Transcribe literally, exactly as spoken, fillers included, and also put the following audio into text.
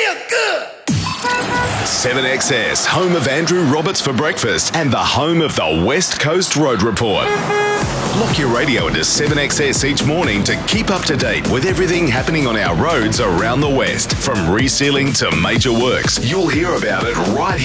feel good. seven X S, home of Andrew Roberts for breakfast and the home of the West Coast Road Report. Lock your radio into seven X S each morning to keep up to date with everything happening on our roads around the West. From resealing to major works, you'll hear about it right here.